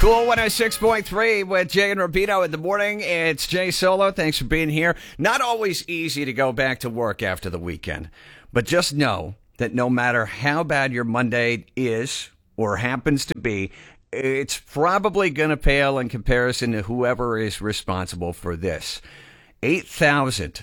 Cool 106.3 with Jay and Rubino in the morning. It's Jay Solo. Thanks for being here. Not always easy to go back to work after the weekend, but just know that no matter how bad your Monday is or happens to be, it's probably going to pale in comparison to whoever is responsible for this. 8,000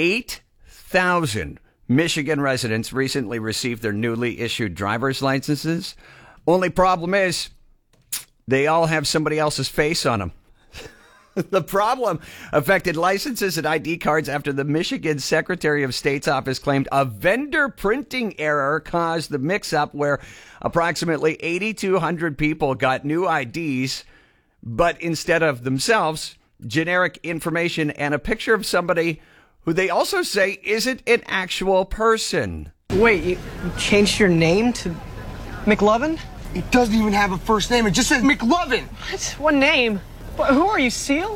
Michigan residents recently received their newly issued driver's licenses. Only problem is, they all have somebody else's face on them. The problem affected licenses and ID cards after the Michigan Secretary of State's office claimed a vendor printing error caused the mix-up where approximately 8,200 people got new IDs, but instead of themselves, generic information and a picture of somebody who they also say isn't an actual person. Wait, you changed your name to McLovin? It doesn't even have a first name. It just says McLovin. What? What name? Who are you, Seal?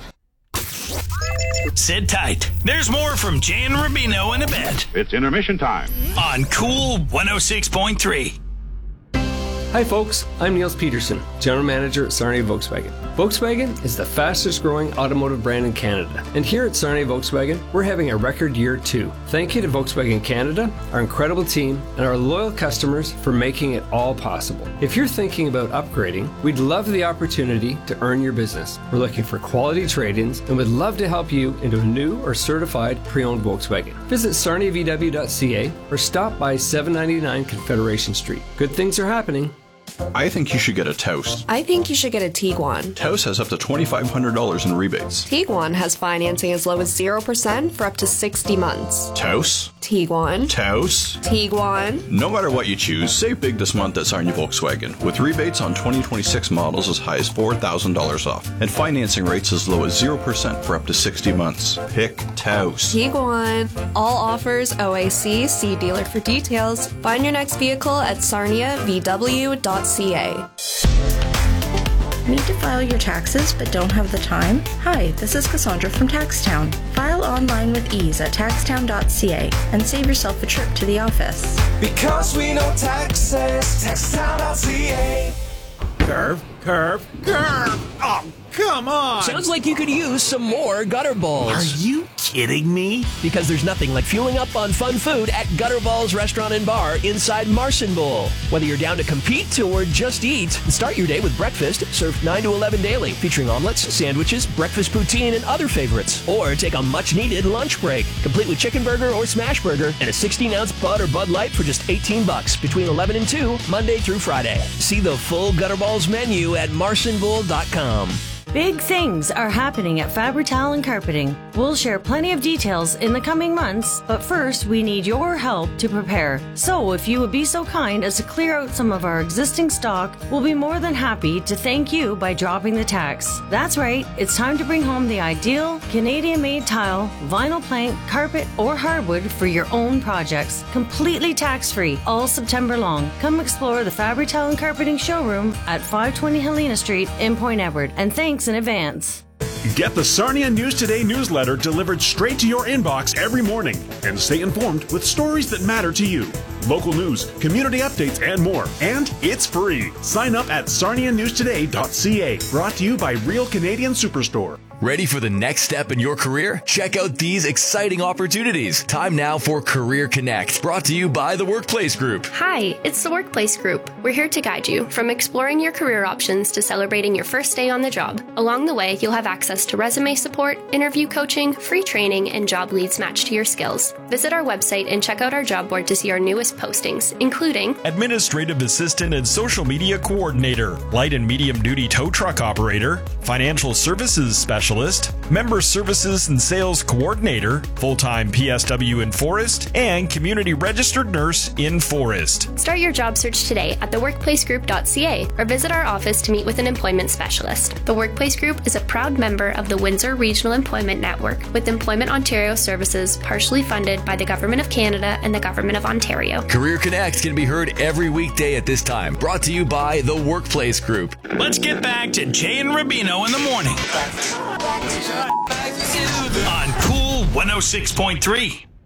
Sit tight. There's more from Jay and Rubino in a bit. It's intermission time. On Cool 106.3. Hi folks, I'm Niels Peterson, General Manager at Sarnia Volkswagen. Volkswagen is the fastest growing automotive brand in Canada. And here at Sarnia Volkswagen, we're having a record year too. Thank you to Volkswagen Canada, our incredible team, and our loyal customers for making it all possible. If you're thinking about upgrading, we'd love the opportunity to earn your business. We're looking for quality trade-ins and would love to help you into a new or certified pre-owned Volkswagen. Visit sarniavw.ca or stop by 799 Confederation Street. Good things are happening. I think you should get a Taos. I think you should get a Tiguan. Taos has up to $2,500 in rebates. Tiguan has financing as low as 0% for up to 60 months. Taos? Tiguan. Taos? Tiguan. No matter what you choose, save big this month at Sarnia Volkswagen, with rebates on 2026 models as high as $4,000 off, and financing rates as low as 0% for up to 60 months. Pick Taos. Tiguan. All offers OAC. See dealer for details. Find your next vehicle at sarniavw.ca. Need to file your taxes but don't have the time? Hi, this is Cassandra from TaxTown. File online with ease at taxtown.ca and save yourself a trip to the office. Because we know taxes, taxtown.ca. Curve. Oh, come on! Sounds like you could use some more Gutter Balls. Are you kidding me? Because there's nothing like fueling up on fun food at Gutter Balls Restaurant and Bar inside Marson Bowl. Whether you're down to compete or just eat, start your day with breakfast served 9 to 11 daily, featuring omelets, sandwiches, breakfast poutine, and other favorites. Or take a much-needed lunch break, complete with chicken burger or smash burger and a 16-ounce Bud or Bud Light for just $18 between 11 and 2, Monday through Friday. See the full Gutter Balls menu at marsonbowl.com. Big things are happening at Fabri-Tal and Carpeting. We'll share plenty of details in the coming months, but first we need your help to prepare. So if you would be so kind as to clear out some of our existing stock, we'll be more than happy to thank you by dropping the tax. That's right, it's time to bring home the ideal Canadian-made tile, vinyl plank, carpet, or hardwood for your own projects. Completely tax-free all September long. Come explore the Fabri-Tal and Carpeting showroom at 520 Helena Street in Point Edward, and thanks in advance. Get the Sarnia News Today newsletter delivered straight to your inbox every morning and stay informed with stories that matter to you. Local news, community updates, and more. And it's free. Sign up at sarnianewstoday.ca. Brought to you by Real Canadian Superstore. Ready for the next step in your career? Check out these exciting opportunities. Time now for Career Connect, brought to you by the Workplace Group. Hi, it's the Workplace Group. We're here to guide you from exploring your career options to celebrating your first day on the job. Along the way, you'll have access to resume support, interview coaching, free training, and job leads matched to your skills. Visit our website and check out our job board to see our newest postings, including Administrative Assistant and Social Media Coordinator, Light and Medium Duty Tow Truck Operator, Financial Services Specialist, Member Services and Sales Coordinator, Full-Time PSW in Forest, and Community Registered Nurse in Forest. Start your job search today at theworkplacegroup.ca or visit our office to meet with an employment specialist. The Workplace Group is a proud member of the Windsor Regional Employment Network, with Employment Ontario services partially funded by the Government of Canada and the Government of Ontario. Career Connect can be heard every weekday at this time, brought to you by the Workplace Group. Let's get back to Jay and Rubino in the morning. On Cool 106.3.